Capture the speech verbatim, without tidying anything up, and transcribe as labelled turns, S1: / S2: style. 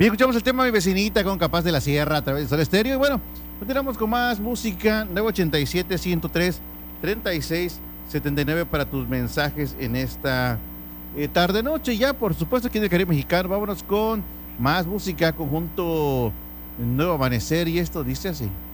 S1: Bien, escuchamos el tema Mi Vecinita con Capaz de la Sierra a través de Sol Estéreo. Y bueno, continuamos con más música. nueve ochenta y siete, ciento tres, treinta y seis, setenta y nueve para tus mensajes en esta eh, tarde-noche. Ya, por supuesto, aquí en el Caribe Mexicano. Vámonos con más música, conjunto Nuevo Amanecer. Y esto dice así.